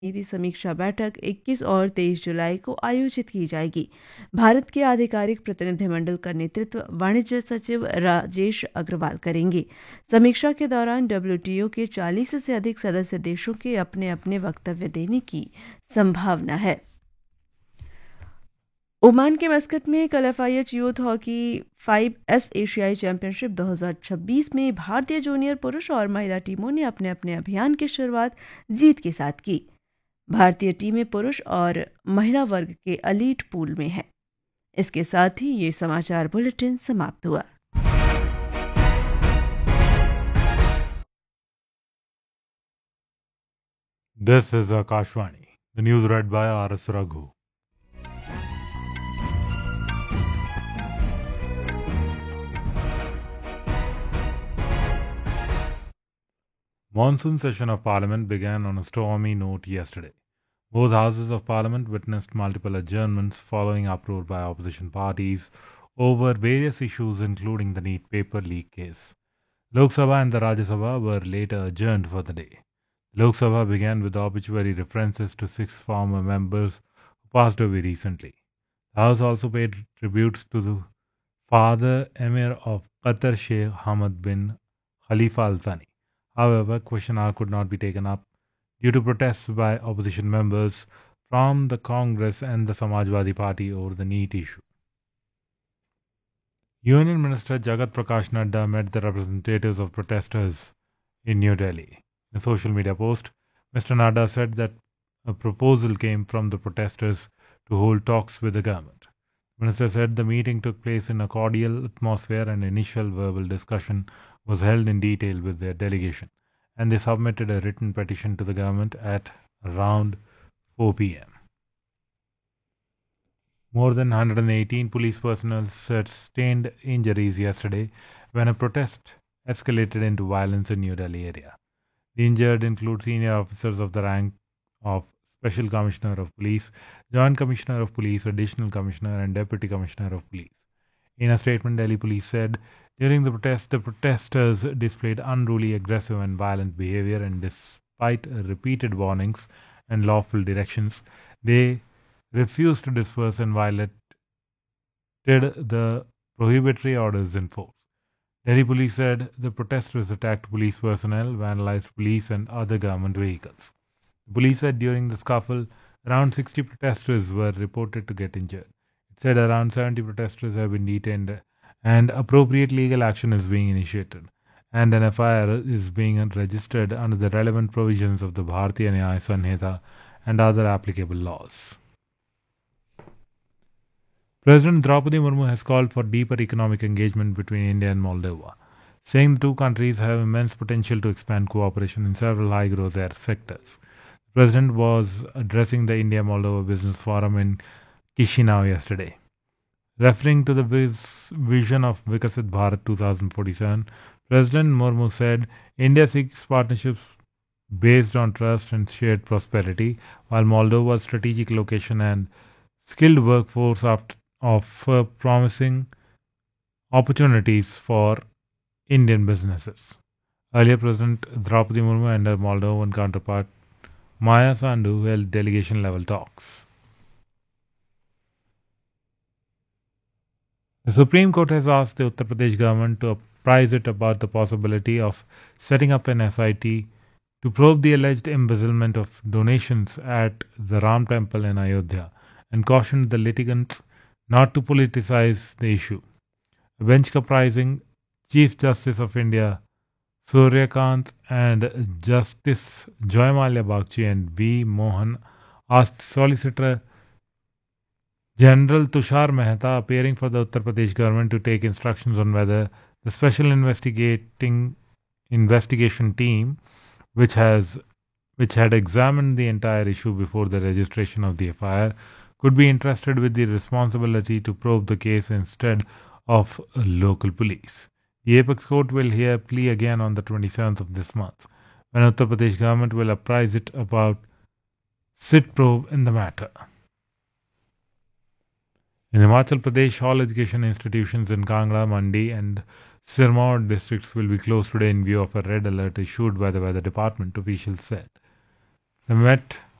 नीति समीक्षा बैठक 21 और 23 जुलाई को आयोजित की जाएगी। भारत के आधिकारिक प्रतिनिधिमंडल का नेतृत्व वाणिज्य सचिव राजेश अग्रवाल करेंगे। समीक्षा के दौरान डब्ल्यूटीओ के 40 से अधिक सदस्य देशों के अपने अपने वक्तव्य देने की संभावना है। ओमान के मस्कट में कल एफआईएच यूथ हॉकी 5S एशियाई चैंपियनशिप 2026 में भारतीय जूनियर पुरुष और महिला टीमों ने अपने अपने अभियान की शुरुआत जीत के साथ की। भारतीय टीमें पुरुष और महिला वर्ग के एलीट पूल में हैं। इसके साथ ही ये समाचार बुलेटिन समाप्त हुआ। This is Akashvani. The news read by R.S. Raghu. Monsoon session of Parliament began on a stormy note yesterday. Both houses of Parliament witnessed multiple adjournments following uproar by opposition parties over various issues including the NEET paper leak case. Lok Sabha and the Rajya Sabha were later adjourned for the day. Lok Sabha began with obituary references to 6 former members who passed away recently. The House also paid tributes to the father Emir of Qatar Sheikh Hamad bin Khalifa Al Thani. However, question hour could not be taken up due to protests by opposition members from the Congress and the Samajwadi Party over the NEET issue. Union Minister Jagat Prakash Nadda met the representatives of protesters in New Delhi. In a social media post, Mr. Nadda said that a proposal came from the protesters to hold talks with the government. The minister said the meeting took place in a cordial atmosphere and initial verbal discussion was held in detail with their delegation, and they submitted a written petition to the government at around 4 p.m. More than 118 police personnel sustained injuries yesterday when a protest escalated into violence in New Delhi area. The injured include senior officers of the rank of Special Commissioner of Police, Joint Commissioner of Police, Additional Commissioner, and Deputy Commissioner of Police. In a statement, Delhi Police said, during the protest, the protesters displayed unruly, aggressive, and violent behavior, and despite repeated warnings and lawful directions, they refused to disperse and violated the prohibitory orders in force. Delhi Police said the protesters attacked police personnel, vandalized police and other government vehicles. The police said during the scuffle, around 60 protesters were reported to get injured. It said around 70 protesters have been detained and appropriate legal action is being initiated, and an FIR is being registered under the relevant provisions of the Bharatiya Nyaya Sanhita and other applicable laws. President Draupadi Murmu has called for deeper economic engagement between India and Moldova, saying the two countries have immense potential to expand cooperation in several high-growth sectors. The President was addressing the India-Moldova Business Forum in Chisinau yesterday. Referring to the vision of Vikasit Bharat 2047, President Murmu said, India seeks partnerships based on trust and shared prosperity, while Moldova's strategic location and skilled workforce offer promising opportunities for Indian businesses. Earlier, President Draupadi Murmu and her Moldovan counterpart Maya Sandu held delegation-level talks. The Supreme Court has asked the Uttar Pradesh government to apprise it about the possibility of setting up an SIT to probe the alleged embezzlement of donations at the Ram Temple in Ayodhya and cautioned the litigants not to politicize the issue. A bench comprising Chief Justice of India Suryakant and Justice Joymalia Bagchi and B. Mohan asked Solicitor General Tushar Mehta, appearing for the Uttar Pradesh government, to take instructions on whether the special investigation team, which had examined the entire issue before the registration of the FIR, could be entrusted with the responsibility to probe the case instead of local police. The Apex Court will hear plea again on the 27th of this month, when Uttar Pradesh government will apprise it about SIT probe in the matter. In Himachal Pradesh, all education institutions in Kangra, Mandi and Sirmaur districts will be closed today in view of a red alert issued by the Weather Department, officials said. The Met